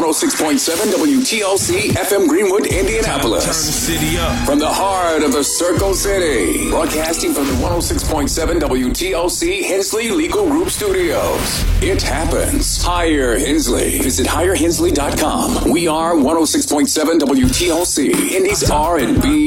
106.7 WTLC FM Greenwood, Indianapolis. Turn the city up. From the heart of the Circle City. Broadcasting from the 106.7 WTLC Hensley Legal Group Studios. It happens. Hire Hensley. Visit hirehensley.com. We are 106.7 WTLC. Indy's R&B